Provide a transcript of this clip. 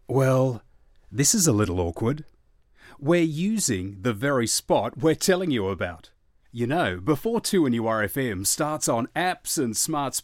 Well, this is a little awkward. We're using the very spot we're telling you about. You know, before 2NURFM starts on apps and smart